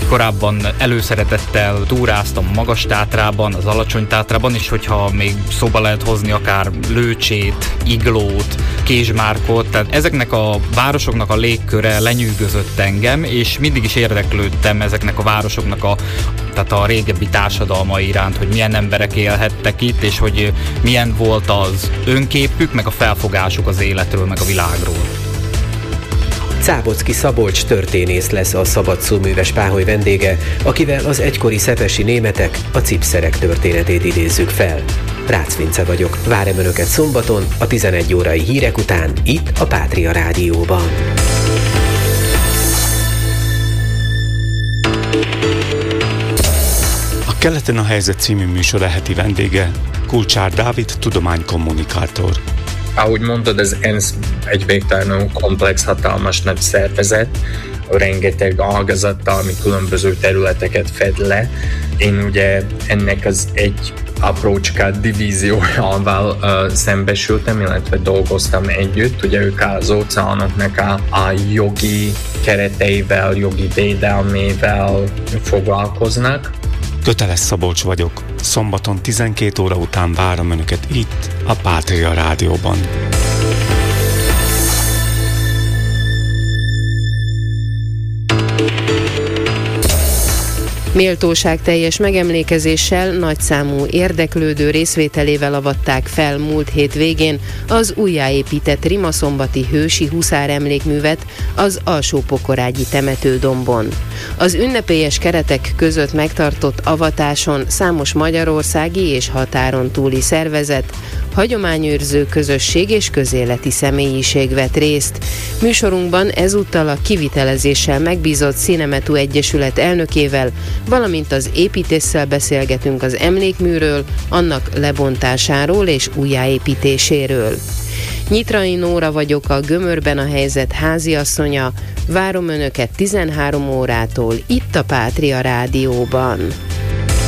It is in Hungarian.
korábban előszeretettel túráztam Magas Tátrában, az Alacsony Tátrában, és hogyha még szóba lehet hozni akár Lőcsét, Iglót, Késmárkot, tehát ezeknek a városoknak a légköre lenyűgözött engem, és mindig is érdeklődtem ezeknek a városoknak tehát a régebbi társadalma iránt, hogy milyen emberek élhettek itt, és hogy milyen volt az önképük, meg a felfogásuk az életről, meg a világról. Zábocki Szabolcs történész lesz a Szabadszóműves páholy vendége, akivel az egykori szepesi németek, a cipszerek történetét idézzük fel. Rácz Vince vagyok, várom Önöket szombaton a 11 órai hírek után, itt a Pátria Rádióban. A Keleten a helyzet című műsor heti vendége Kulcsár Dávid, tudománykommunikátor. Ahogy mondtad, az ENSZ egy végtelenül komplex, hatalmas nagy szervezet, rengeteg ágazattal, ami különböző területeket fed le. Én ugye ennek az egy aprócska divíziójával szembesültem, illetve dolgoztam együtt. Ugye ők az óceánoknak a jogi kereteivel, jogi védelmével foglalkoznak. Köteles Szabolcs vagyok. Szombaton 12 óra után várom Önöket itt, a Pátria Rádióban. Méltóságteljes megemlékezéssel, nagyszámú érdeklődő részvételével avatták fel múlt hét végén az újjáépített rimaszombati hősi huszár emlékművet az Alsó-Pokorágyi temetődombon. Az ünnepélyes keretek között megtartott avatáson számos magyarországi és határon túli szervezet, hagyományőrző közösség és közéleti személyiség vett részt. Műsorunkban ezúttal a kivitelezéssel megbízott Cinemetú Egyesület elnökével, valamint az építésszel beszélgetünk az emlékműről, annak lebontásáról és újjáépítéséről. Nyitrai Nóra vagyok, a Gömörben a helyzet háziasszonya. Várom Önöket 13 órától itt a Pátria Rádióban.